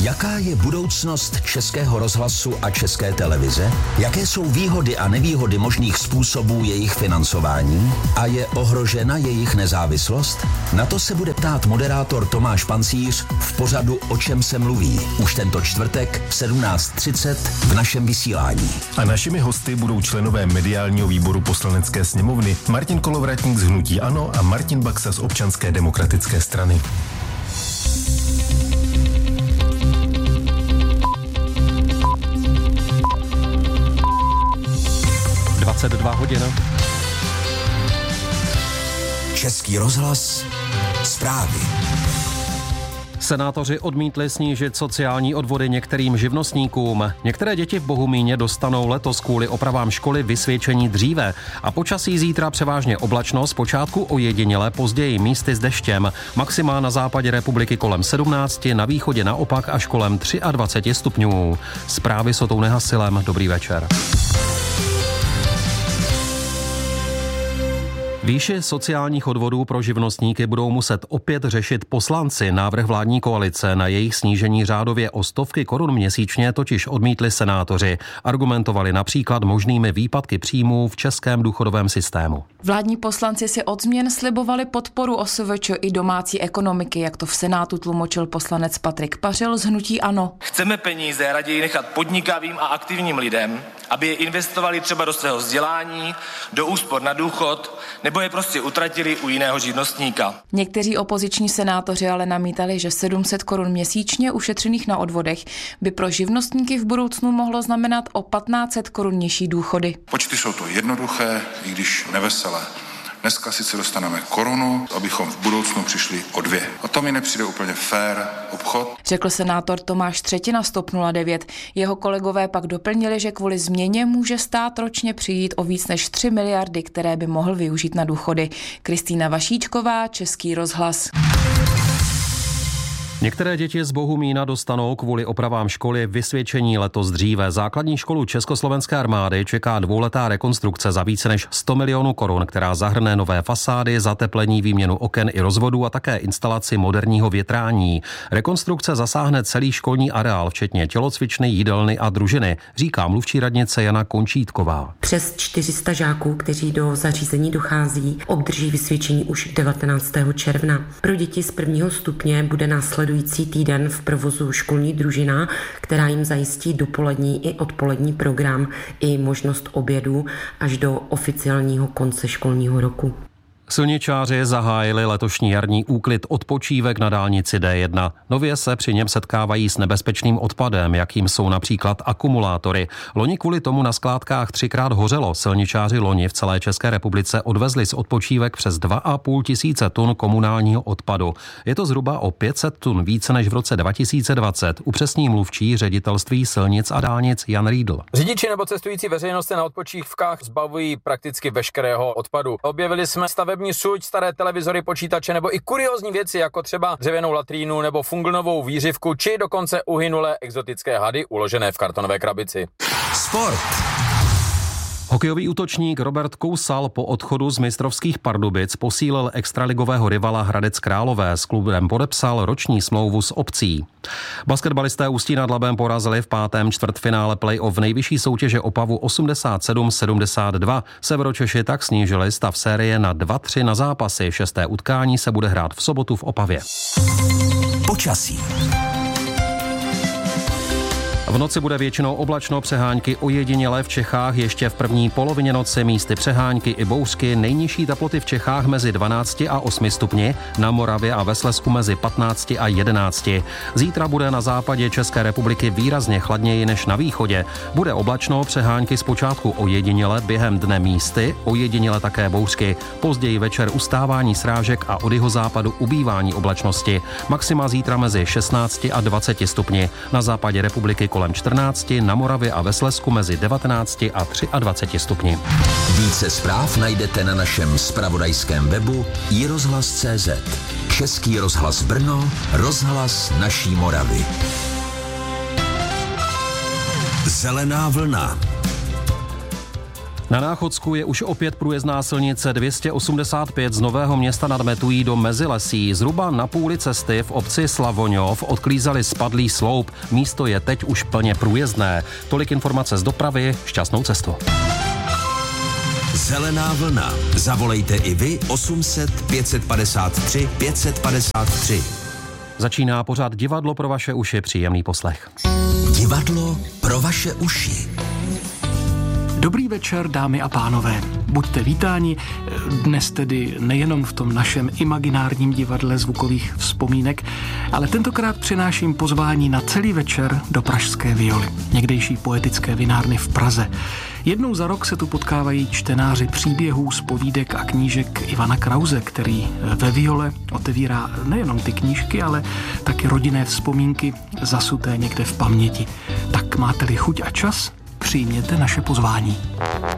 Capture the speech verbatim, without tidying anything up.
Jaká je budoucnost Českého rozhlasu a České televize? Jaké jsou výhody a nevýhody možných způsobů jejich financování? A je ohrožena jejich nezávislost? Na to se bude ptát moderátor Tomáš Pancíř v pořadu O čem se mluví. Už tento čtvrtek v sedmnáct třicet v našem vysílání. A našimi hosty budou členové mediálního výboru Poslanecké sněmovny Martin Kolovratník z hnutí ANO a Martin Baxa z Občanské demokratické strany. dvacet dva hodin. Český rozhlas, zprávy. Senátoři odmítli snížit sociální odvody některým živnostníkům. Některé děti v Bohumíně dostanou letos kvůli opravám školy vysvědčení dříve. A počasí zítra převážně oblačno, zpočátku ojediněle, později místy s deštěm. Maxima na západě republiky kolem sedmnáct, na východě naopak až kolem dvacet tři stupňů. Zprávy s Otou Nehasilem. Dobrý večer. Výši sociálních odvodů pro živnostníky budou muset opět řešit poslanci. Návrh vládní koalice na jejich snížení řádově o stovky korun měsíčně totiž odmítli senátoři. Argumentovali například možnými výpadky příjmů v českém důchodovém systému. Vládní poslanci si od změn slibovali podporu O S V Č i domácí ekonomiky, jak to v Senátu tlumočil poslanec Patrik Pařil z hnutí ANO. Chceme peníze raději nechat podnikavým a aktivním lidem, aby je investovali třeba do svého vzdělání, do úspor na důchod, nebo je prostě utratili u jiného živnostníka. Někteří opoziční senátoři ale namítali, že sedm set korun měsíčně ušetřených na odvodech by pro živnostníky v budoucnu mohlo znamenat o patnáct set korun nižší důchody. Počty jsou to jednoduché, i když neveselé. Dneska sice dostaneme korunu, abychom v budoucnu přišli o dvě. A to mi nepřijde úplně fair obchod. Řekl senátor Tomáš Třetina z T O P nula devět. Jeho kolegové pak doplnili, že kvůli změně může stát ročně přijít o víc než tři miliardy, které by mohl využít na důchody. Kristýna Vašíčková, Český rozhlas. Některé děti z Bohumína dostanou kvůli opravám školy vysvědčení letos dříve. Základní školu Československé armády čeká dvouletá rekonstrukce za více než sto milionů korun, která zahrne nové fasády, zateplení, výměnu oken i rozvodů a také instalaci moderního větrání. Rekonstrukce zasáhne celý školní areál, včetně tělocvičny, jídelny a družiny, říká mluvčí radnice Jana Končítková. Přes čtyři sta žáků, kteří do zařízení dochází, obdrží vysvědčení už devatenáctého června. Pro děti z prvního stupně bude následující týden v provozu školní družina, která jim zajistí dopolední i odpolední program i možnost obědu až do oficiálního konce školního roku. Silničáři zahájili letošní jarní úklid odpočívek na dálnici D jedna. Nově se při něm setkávají s nebezpečným odpadem, jakým jsou například akumulátory. Loni kvůli tomu na skládkách třikrát hořelo. Silničáři loni v celé České republice odvezli z odpočívek přes dva a půl tisíce tun komunálního odpadu. Je to zhruba o pět set tun více než v roce dva tisíce dvacet, upřesní mluvčí Ředitelství silnic a dálnic Jan Riedl. Řidiči nebo cestující veřejnost se na odpočívkách zbavují prakticky veškerého odpadu. Objevili jsme stavební suť, staré televizory, počítače nebo i kuriózní věci, jako třeba dřevěnou latrínu nebo funglnovou výřivku, či dokonce uhynulé exotické hady uložené v kartonové krabici. Sport. Hokejový útočník Robert Kousal po odchodu z mistrovských Pardubic posílil extraligového rivala Hradec Králové. S klubem podepsal roční smlouvu s opcí. Basketbalisté Ústí nad Labem porazili v pátém čtvrtfinále play-off nejvyšší soutěže Opavu osmdesát sedm sedmdesát dva. Severočeši tak snížili stav série na dva tři na zápasy. Šesté utkání se bude hrát v sobotu v Opavě. Počasí. V noci bude většinou oblačno, přehánky ojedinělé v Čechách, ještě v první polovině noci místy přehánky i bouřky, nejnižší teploty v Čechách mezi dvanácti a osmi stupni, na Moravě a ve Slezsku mezi patnácti a jedenácti. Zítra bude na západě České republiky výrazně chladněji než na východě. Bude oblačno, přehánky zpočátku ojediněle, během dne místy, ojediněle také bouřky. Později večer ustávání srážek a od jihozápadu ubývání oblačnosti. Maxima zítra mezi šestnácti a dvaceti stupni, na západě republiky kolem čtrnácti, na Moravě a ve Slezsku mezi devatenácti a dvaceti třemi stupni. Více zpráv najdete na našem zpravodajském webu i rozhlas tečka cé zet. Český rozhlas Brno, rozhlas naší Moravy. Zelená vlna. Na Náchodsku je už opět průjezdná silnice dvě stě osmdesát pět z Nového Města nad Metují do Mezilesí. Zhruba na půli cesty v obci Slavoňov odklízali spadlý sloup. Místo je teď už plně průjezdné. Tolik informace z dopravy, šťastnou cestu. Zelená vlna. Zavolejte i vy osm set pět set padesát tři pět set padesát tři. Začíná pořád Divadlo pro vaše uši. Příjemný poslech. Divadlo pro vaše uši. Dobrý večer, dámy a pánové. Buďte vítáni, dnes tedy nejenom v tom našem imaginárním divadle zvukových vzpomínek, ale tentokrát přináším pozvání na celý večer do Pražské Violy, někdejší poetické vinárny v Praze. Jednou za rok se tu potkávají čtenáři příběhů, zpovídek a knížek Ivana Krause, který ve Viole otevírá nejenom ty knížky, ale taky rodinné vzpomínky zasuté někde v paměti. Tak máte-li chuť a čas, přijměte naše pozvání.